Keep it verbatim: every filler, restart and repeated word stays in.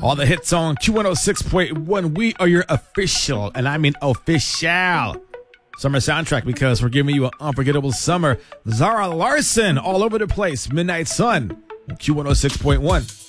All the hits on Q one oh six point one. We are your official, and I mean official, summer soundtrack because we're giving you an unforgettable summer. Zara Larsson, All Over the Place, Midnight Sun, Q one oh six point one.